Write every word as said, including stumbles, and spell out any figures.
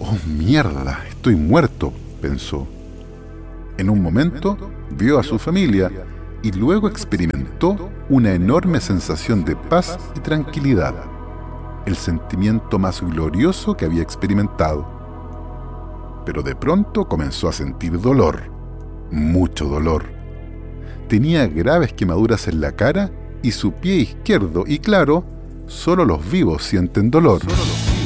«Oh, mierda, estoy muerto», pensó. En un momento vio a su familia y luego experimentó una enorme sensación de paz y tranquilidad, el sentimiento más glorioso que había experimentado. Pero de pronto comenzó a sentir dolor, mucho dolor. Tenía graves quemaduras en la cara y su pie izquierdo, y claro, solo los vivos sienten dolor.